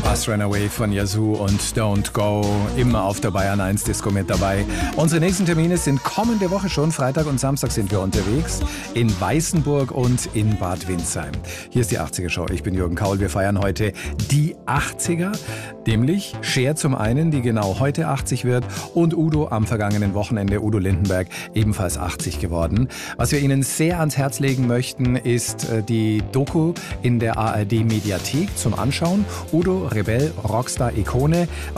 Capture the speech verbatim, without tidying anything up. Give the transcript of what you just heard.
Bus Runaway von Yazoo und Don't Go, immer auf der Bayern eins Disco mit dabei. Unsere nächsten Termine sind kommende Woche schon. Freitag und Samstag sind wir unterwegs in Weißenburg und in Bad Windsheim. Hier ist die achtziger Show. Ich bin Jürgen Kaul. Wir feiern heute die achtziger, nämlich Cher zum einen, die genau heute achtzig wird, und Udo am vergangenen Wochenende, Udo Lindenberg, ebenfalls achtzig geworden. Was wir Ihnen sehr ans Herz legen möchten, ist die Doku in der A R D Mediathek zum Anschauen. Udo, Rebell, Rockstar, Ikone.